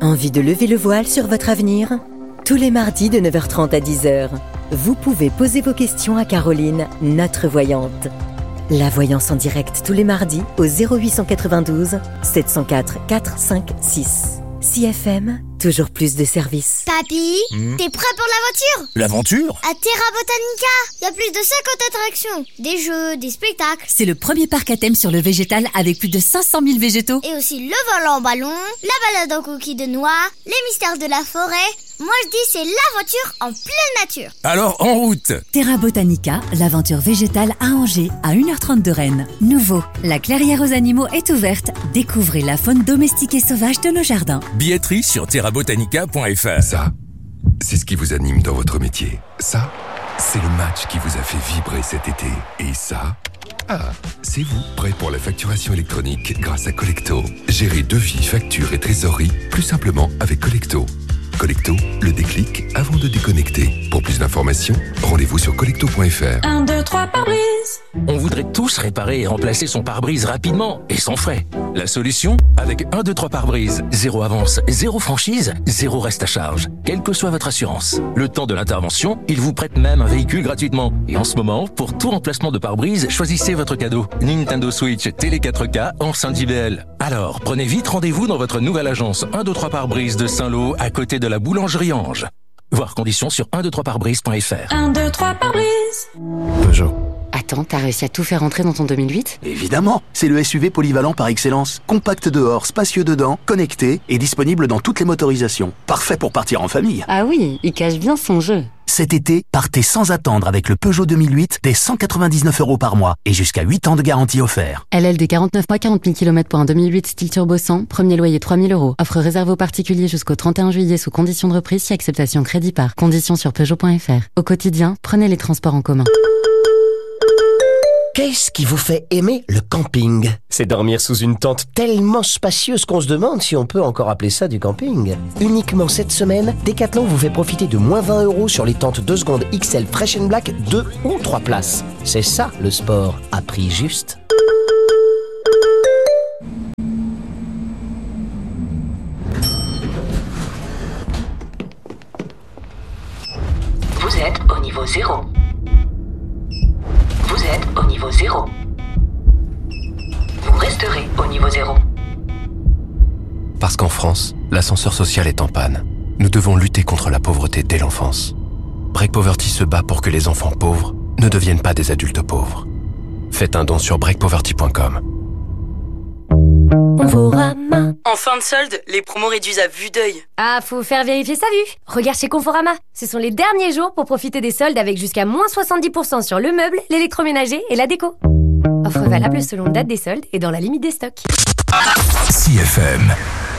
Envie de lever le voile sur votre avenir ? Tous les mardis de 9h30 à 10h, vous pouvez poser vos questions à Caroline, notre voyante. La voyance en direct tous les mardis au 0892 704 456. CFM, toujours plus de services. Papy, t'es prêt pour l'aventure ? L'aventure ? À Terra Botanica, il y a plus de 50 attractions, des jeux, des spectacles. C'est le premier parc à thème sur le végétal avec plus de 500 000 végétaux. Et aussi le vol en ballon, la balade en coquille de noix, les mystères de la forêt. Moi je dis c'est l'aventure en pleine nature. Alors en route ! Terra Botanica, l'aventure végétale à Angers, à 1h30 de Rennes. Nouveau, la clairière aux animaux est ouverte. Découvrez la faune domestique et sauvage de nos jardins. Billetterie sur terrabotanica.fr. Ça, c'est ce qui vous anime dans votre métier. Ça, c'est le match qui vous a fait vibrer cet été. Et ça, c'est vous, prêt pour la facturation électronique grâce à Collecto. Gérez devis, factures et trésorerie plus simplement avec Collecto. Collecto, le déclic avant de déconnecter. Pour plus d'informations, rendez-vous sur collecto.fr. 1, 2, 3 pare-brise. On voudrait tous réparer et remplacer son pare-brise rapidement et sans frais. La solution ? Avec 1, 2, 3 pare-brise. 0 avance, 0 franchise, 0 reste à charge. Quelle que soit votre assurance. Le temps de l'intervention, il vous prête même un véhicule gratuitement. Et en ce moment, pour tout remplacement de pare-brise, choisissez votre cadeau. Nintendo Switch Télé 4K enceinte JBL. Alors, prenez vite rendez-vous dans votre nouvelle agence 1, 2, 3 pare-brise de Saint-Lô à côté de la boulangerie Ange. Voir conditions sur 123parbrise.fr. 1, 2, 3 pare-brise. Peugeot. Attends, t'as réussi à tout faire entrer dans ton 2008 ? Évidemment, c'est le SUV polyvalent par excellence. Compact dehors, spacieux dedans, connecté et disponible dans toutes les motorisations. Parfait pour partir en famille. Ah oui, il cache bien son jeu. Cet été, partez sans attendre avec le Peugeot 2008 dès 199 € par mois et jusqu'à 8 ans de garantie offert. LLD 49 mois, 40 000 km pour un 2008 style turbo 100, premier loyer 3 000 €. Offre réservée aux particuliers jusqu'au 31 juillet sous conditions de reprise si acceptation crédit par. Conditions sur Peugeot.fr. Au quotidien, prenez les transports en commun. Qu'est-ce qui vous fait aimer le camping ? C'est dormir sous une tente tellement spacieuse qu'on se demande si on peut encore appeler ça du camping. Uniquement cette semaine, Decathlon vous fait profiter de moins 20 € sur les tentes 2 secondes XL Fresh and Black 2 ou 3 places. C'est ça le sport à prix juste. Vous êtes au niveau 0. Vous êtes au niveau 0. Vous resterez au niveau 0. Parce qu'en France, l'ascenseur social est en panne. Nous devons lutter contre la pauvreté dès l'enfance. Break Poverty se bat pour que les enfants pauvres ne deviennent pas des adultes pauvres. Faites un don sur breakpoverty.com. Conforama. En fin de solde, les promos réduisent à vue d'œil. Ah, faut faire vérifier sa vue. Regarde chez Conforama. Ce sont les derniers jours pour profiter des soldes avec jusqu'à moins 70% sur le meuble, l'électroménager et la déco. Offre valable selon date des soldes et dans la limite des stocks. CFM.